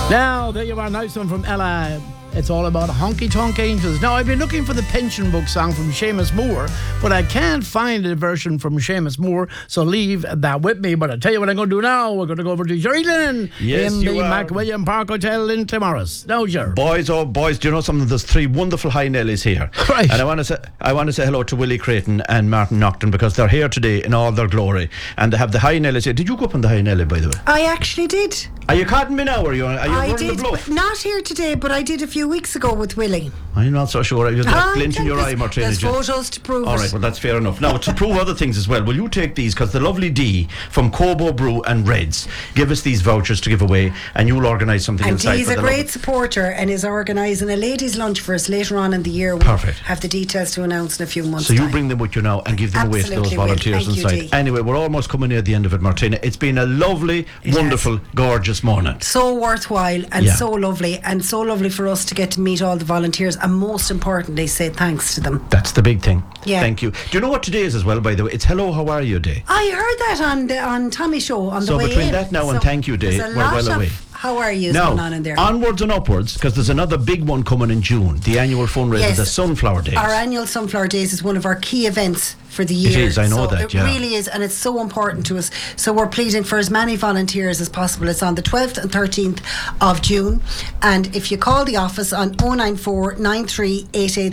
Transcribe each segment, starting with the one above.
Now, there you are, nice one from Ella. It's all about honky tonk angels. Now, I've been looking for the Pension Book song from Seamus Moore, but I can't find a version from Seamus Moore, so leave that with me. But I'll tell you what I'm going to do now. We're going to go over to Jerry Lennon in the McWilliam Park Hotel in Claremorris. Now, Jerry. Boys, oh boys, do you know something? There's three wonderful high Nellies here. Right. And I want to say hello to Willie Creighton and Martin Nocton, because they're here today in all their glory. And they have the high Nellies here. Did you go up on the high Nelly, by the way? I actually did. Are you caught me now? Are you I did, not here today, but I did a few weeks ago with Willie. I'm not so sure. You've got glint in your eye, Martina. There's photos to prove All it. right, well, that's fair enough. Now, to prove other things as well, will you take these? Because the lovely Dee from Cobo Brew and Reds give us these vouchers to give away, and you'll organise something and inside. Dee's a great supporter and is organising a ladies' lunch for us later on in the year. Perfect. We'll have the details to announce in a few months' So you time. bring them with you now and give them away to those volunteers Thank inside. you, Dee. Anyway, we're almost coming near the end of it, Martina. It's been a lovely, wonderful, gorgeous morning. So worthwhile and so lovely for us to get to meet all the volunteers and most importantly say thanks to them. That's the big thing. Yeah. Thank you. Do you know what today is as well, by the way? It's Hello, How Are You Day. I heard that on Tommy's show on the way in. So between that now and Thank You Day, we're well away. How are you now, going on in there? Onwards and upwards, because there's another big one coming in June, the annual fundraiser, the Sunflower Days. Our annual Sunflower Days is one of our key events for the year. It is, I know that, It really is, and it's so important to us. So we're pleading for as many volunteers as possible. It's on the 12th and 13th of June. And if you call the office on 094 93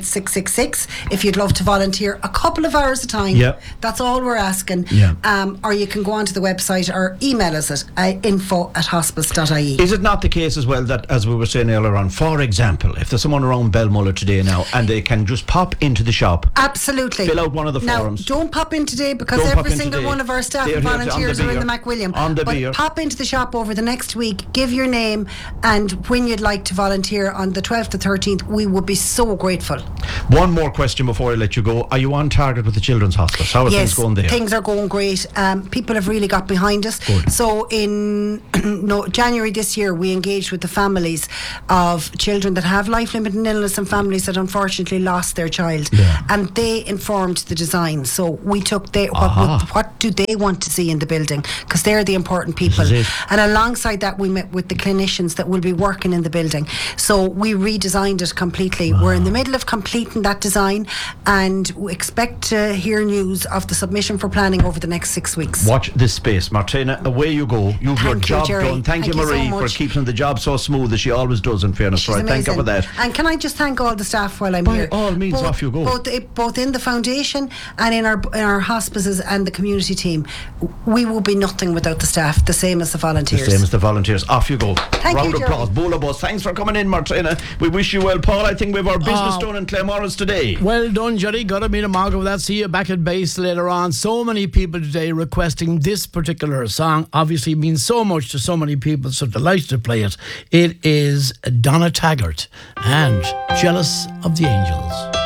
88666, if you'd love to volunteer a couple of hours a time, that's all we're asking. Or you can go onto the website or email us at info@hospice.ie. Is it not the case as well that, as we were saying earlier on, for example, if there's someone around Belmuller today now and they can just pop into the shop, absolutely, fill out one of the forms. Now, don't pop in today because every single one of our staff and volunteers are in the McWilliam. But pop into the shop over the next week, give your name and when you'd like to volunteer on the 12th to 13th. We would be so grateful. One more question before I let you go. Are you on target with the Children's Hospice? How are things going there? Things are going great. People have really got behind us. Good. So in January this year, we engaged with the families of children that have life-limiting illness and families that unfortunately lost their child. And they informed the design. So we took what do they want to see in the building, because they're the important people. And alongside that, we met with the clinicians that will be working in the building. So we redesigned it completely. We're in the middle of completing that design and we expect to hear news of the submission for planning over the next 6 weeks. Watch this space, Martina. Away you go. You've your job done. Thank you, Marie, for keeping the job so smooth as she always does, in fairness. Right, thank you for that. And can I just thank all the staff while I'm here? By all means, off you go. Both in the foundation and in our hospices and the community team. We will be nothing without the staff, the same as the volunteers. The same as the volunteers. Off you go. Round of applause. Bola Bus. Thanks for coming in, Martina. We wish you well, Paul. I think we've our business done in Claremorris today. Well done, Jerry. Gotta meet a mark of that. See you back at base later on. So many people today requesting this particular song. Obviously means so much to so many people, so delighted to play it. It is Donna Taggart and Jealous of the Angels.